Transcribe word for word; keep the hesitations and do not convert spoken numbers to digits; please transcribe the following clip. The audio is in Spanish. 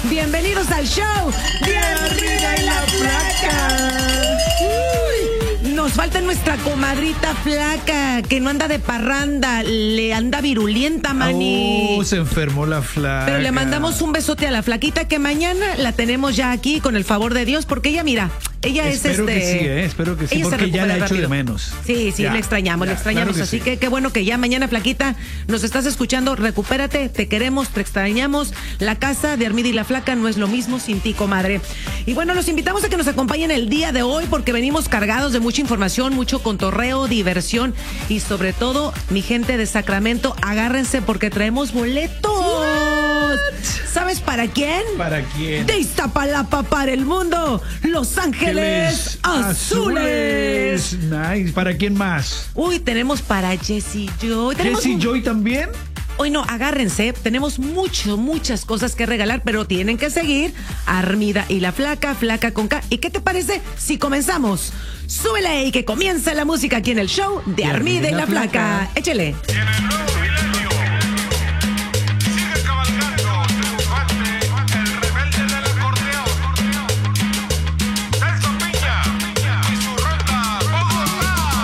Bienvenidos al show de Armida y la Flaca. Uy, nos falta nuestra comadrita Flaca, que no anda de parranda, le anda virulienta, mani. Oh, se enfermó la Flaca. Pero le mandamos un besote a la Flaquita, que mañana la tenemos ya aquí con el favor de Dios, porque ella, mira, ella espero es este. Que sí, ¿eh? Espero que sí, ella porque ya la he hecho rápido. de menos. Sí, sí, ya, le extrañamos, ya, le extrañamos. Claro que así sí. que qué bueno que ya mañana, Flaquita, nos estás escuchando. Recupérate, te queremos, te extrañamos. La casa de Armida y la Flaca no es lo mismo sin ti, comadre. Y bueno, los invitamos a que nos acompañen el día de hoy, porque venimos cargados de mucha información, mucho contorreo, diversión y sobre todo, mi gente de Sacramento, agárrense porque traemos boletos. What? ¿Sabes para quién? ¿Para quién? De Iztapalapa para el mundo, Los Ángeles Azules. Azules. Nice. ¿Para quién más? Uy, tenemos para Jessie Joy. Tenemos ¿Jessie un... Joy también? Hoy no, agárrense, tenemos mucho, muchas cosas que regalar, pero tienen que seguir Armida y la Flaca, Flaca con K. ¿Y qué te parece si comenzamos? Súbele y que comience la música aquí en el show de Armida y la Flaca. Échele.